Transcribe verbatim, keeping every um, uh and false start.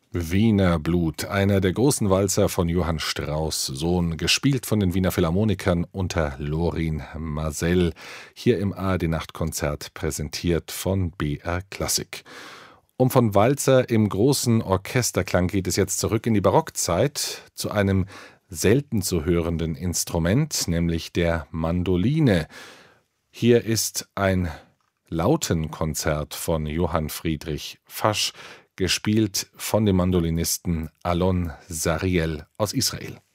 Wiener Blut, einer der großen Walzer von Johann Strauss Sohn, gespielt von den Wiener Philharmonikern unter Lorin Maazel, hier im A R D-Nachtkonzert, präsentiert von B R Klassik. Um von Walzer im großen Orchesterklang geht es jetzt zurück in die Barockzeit, zu einem selten zu hörenden Instrument, nämlich der Mandoline. Hier ist ein Lautenkonzert von Johann Friedrich Fasch, gespielt von dem Mandolinisten Alon Zariel aus Israel.